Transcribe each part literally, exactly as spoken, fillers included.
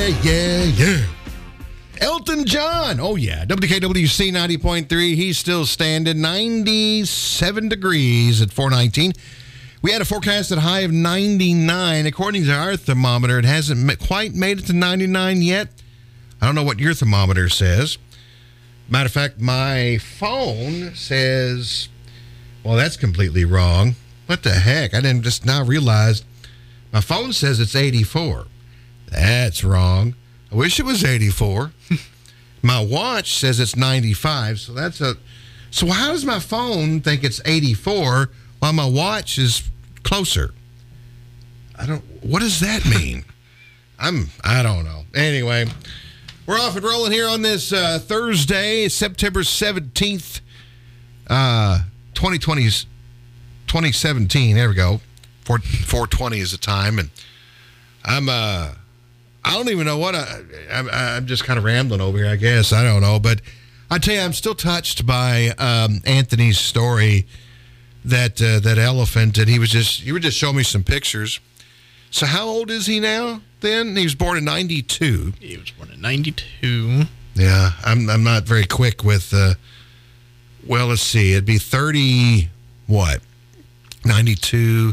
yeah, yeah. Elton John. Oh, yeah. W K W C ninety point three. He's still standing. ninety-seven degrees at four nineteen. We had a forecasted high of ninety-nine. According to our thermometer, it hasn't quite made it to ninety-nine yet. I don't know what your thermometer says. Matter of fact, my phone says, well, that's completely wrong. What the heck? I didn't just now realize my phone says it's eighty-four. That's wrong. I wish it was eighty-four. My watch says it's ninety-five. So that's a. So how does my phone think it's eighty-four while my watch is closer? I don't. What does that mean? I'm. I don't know. Anyway, we're off and rolling here on this uh, Thursday, September seventeenth, uh, twenty twenty, twenty seventeen. There we go. four twenty is the time, and I'm. Uh, I don't even know what I, I'm, I'm just kind of rambling over here, I guess. I don't know. But I tell you, I'm still touched by um, Anthony's story, that uh, that elephant. And he was just, you were just showing me some pictures. So how old is he now then? He was born in ninety-two. He was born in ninety-two. Yeah, I'm I'm not very quick with, uh, well, let's see. It'd be thirty, what? ninety-two.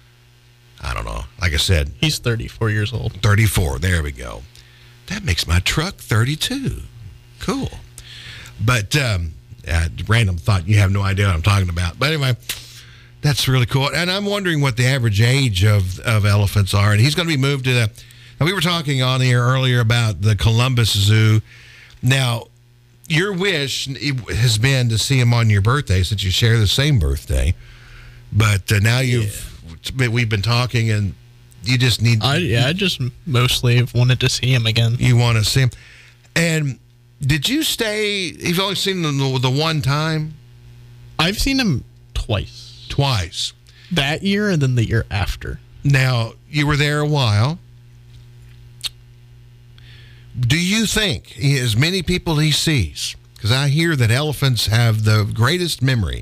I don't know. Like I said. He's thirty-four years old. thirty-four. There we go. That makes my truck thirty-two. Cool. But um, uh, random thought. You have no idea what I'm talking about. But anyway, that's really cool. And I'm wondering what the average age of, of elephants are. And he's going to be moved to the... Now, we were talking on the air earlier about the Columbus Zoo. Now, your wish has been to see him on your birthday since you share the same birthday. But uh, now you've... Yeah. We've been talking, and you just need... I, yeah, I just mostly wanted to see him again. You want to see him. And did you stay... You've only seen him the, the one time? I've seen him twice. Twice. That year and then the year after. Now, you were there a while. Do you think, as many people he sees, because I hear that elephants have the greatest memory,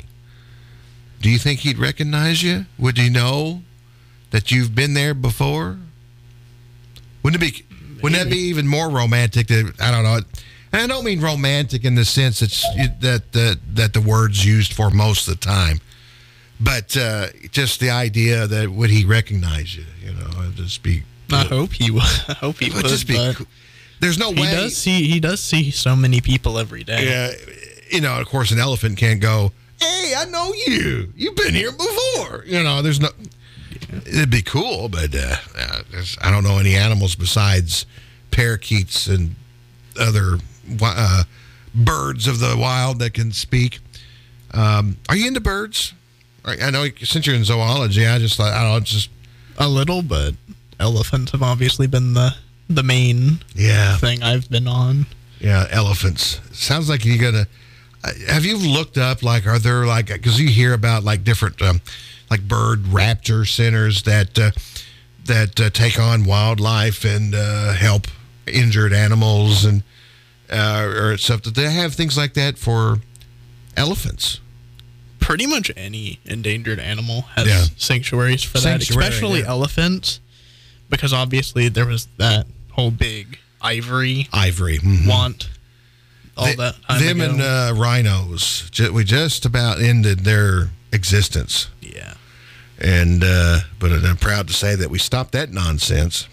do you think he'd recognize you? Would he know that you've been there before? Wouldn't it be? Maybe. Wouldn't that be even more romantic? To, I don't know. And I don't mean romantic in the sense it's, that the that the word's used for most of the time, but uh, just the idea that would he recognize you? You know, it'd just be. I hope he would. I hope he would. Just be. Cool. There's no he way. Does see, he does see so many people every day. Yeah, you know. Of course, an elephant can't go, hey, I know you. You've been here before. You know, there's no... It'd be cool, but uh, I don't know any animals besides parakeets and other uh, birds of the wild that can speak. Um, are you into birds? I know since you're in zoology, I just thought, I don't know, it's just... A little, but elephants have obviously been the, the main yeah. thing I've been on. Yeah, elephants. Sounds like you're going to... Have you looked up, like, are there, like, because you hear about, like, different, um, like, bird raptor centers that uh, that uh, take on wildlife and uh, help injured animals and uh, or stuff. Do they have things like that for elephants? Pretty much any endangered animal has yeah. sanctuaries for Sanctuary, that, especially yeah. elephants, because obviously there was that whole big ivory, ivory mm-hmm. want. All the, that time them ago. and uh, rhinos, we just about ended their existence. Yeah, and uh, but I'm proud to say that we stopped that nonsense.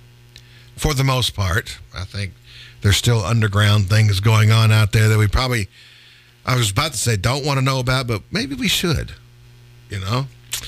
For the most part, I think there's still underground things going on out there that we probably, I was about to say, don't want to know about, but maybe we should, you know.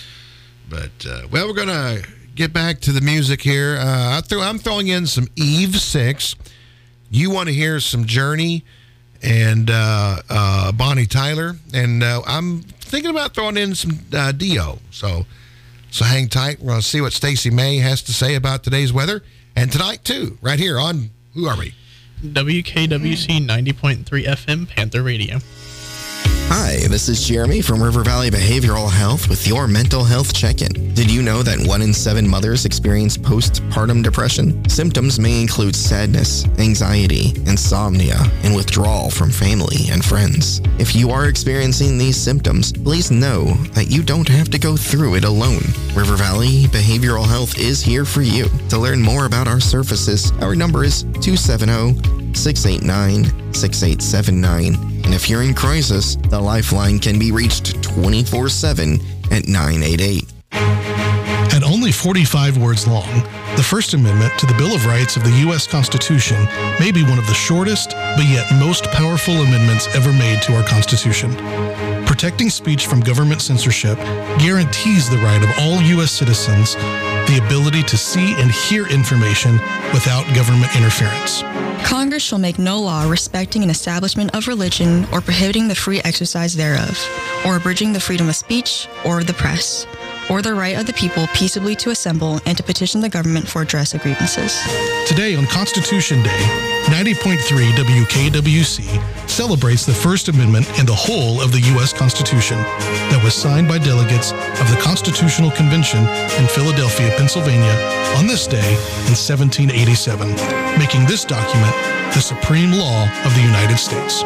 But uh, well, we're gonna get back to the music here. Uh, I threw, I'm throwing in some Eve Six. You want to hear some Journey and uh, uh, Bonnie Tyler, and uh, I'm thinking about throwing in some uh, Dio. So, so hang tight. We're going to see what Stacey May has to say about today's weather and tonight too. Right here on Who Are We? W K W C ninety point three F M Panther Radio. Hi, this is Jeremy from River Valley Behavioral Health with your mental health check-in. Did you know that one in seven mothers experience postpartum depression? Symptoms may include sadness, anxiety, insomnia, and withdrawal from family and friends. If you are experiencing these symptoms, please know that you don't have to go through it alone. River Valley Behavioral Health is here for you. To learn more about our services, our number is two seven zero, six eight nine, six eight seven nine. And if you're in crisis, the Lifeline can be reached twenty-four seven at nine eight eight. At only forty-five words long, the First Amendment to the Bill of Rights of the U S Constitution may be one of the shortest, but yet most powerful amendments ever made to our Constitution. Protecting speech from government censorship guarantees the right of all U S citizens the ability to see and hear information without government interference. Congress shall make no law respecting an establishment of religion or prohibiting the free exercise thereof, or abridging the freedom of speech or of the press, or the right of the people peaceably to assemble and to petition the government for redress of grievances. Today on Constitution Day, ninety point three W K W C celebrates the First Amendment and the whole of the U S Constitution that was signed by delegates of the Constitutional Convention in Philadelphia, Pennsylvania on this day in seventeen eighty-seven, making this document the supreme law of the United States.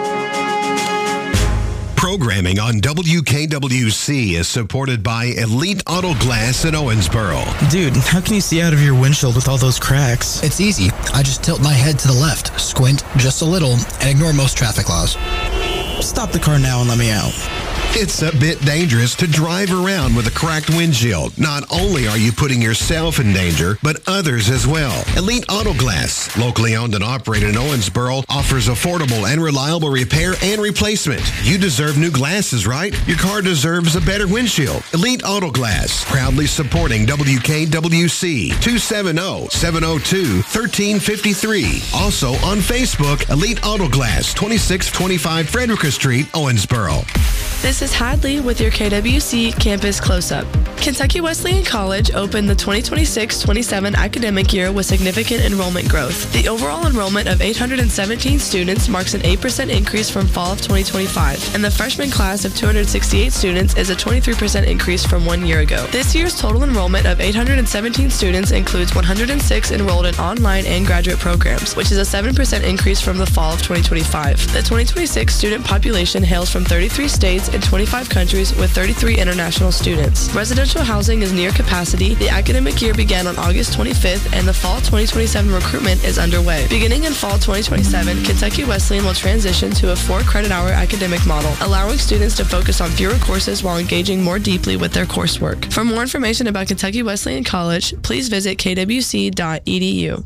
Programming on W K W C is supported by Elite Auto Glass in Owensboro. Dude, how can you see out of your windshield with all those cracks? It's easy. I just tilt my head to the left, squint just a little, and ignore most traffic laws. Stop the car now and let me out. It's a bit dangerous to drive around with a cracked windshield. Not only are you putting yourself in danger, but others as well. Elite Auto Glass, locally owned and operated in Owensboro, offers affordable and reliable repair and replacement. You deserve new glasses, right? Your car deserves a better windshield. Elite Auto Glass, proudly supporting W K W C, two seven zero, seven zero two, one three five three. Also on Facebook, Elite Auto Glass, twenty-six twenty-five Frederica Street, Owensboro. This is Hadley with your K W C Campus Close-Up. Kentucky Wesleyan College opened the twenty twenty-six twenty-seven academic year with significant enrollment growth. The overall enrollment of eight hundred seventeen students marks an eight percent increase from fall of twenty twenty-five, and the freshman class of two hundred sixty-eight students is a twenty-three percent increase from one year ago. This year's total enrollment of eight hundred seventeen students includes one hundred six enrolled in online and graduate programs, which is a seven percent increase from the fall of twenty twenty-five. The twenty twenty-six student population hails from thirty-three states and twenty-five countries with thirty-three international students. Residential housing is near capacity. The academic year began on August twenty-fifth, and the fall twenty twenty-seven recruitment is underway. Beginning in fall twenty twenty-seven, Kentucky Wesleyan will transition to a four credit hour academic model, allowing students to focus on fewer courses while engaging more deeply with their coursework. For more information about Kentucky Wesleyan College, please visit k w c dot e d u.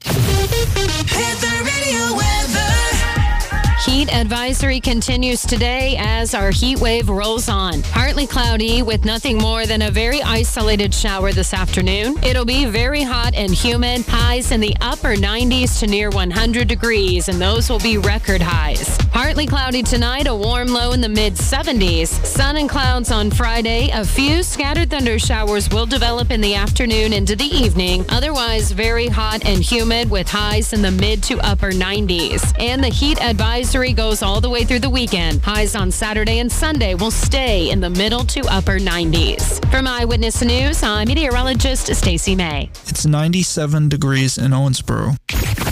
Heat advisory continues today as our heat wave rolls on. Partly cloudy with nothing more than a very isolated shower this afternoon. It'll be very hot and humid. Highs in the upper nineties to near one hundred degrees, and those will be record highs. Partly cloudy tonight, a warm low in the mid seventies. Sun and clouds on Friday. A few scattered thunder showers will develop in the afternoon into the evening. Otherwise, very hot and humid with highs in the mid to upper nineties. And the heat advisory goes all the way through the weekend. Highs on Saturday and Sunday will stay in the middle to upper nineties. From Eyewitness News, I'm meteorologist Stacey May. It's ninety-seven degrees in Owensboro.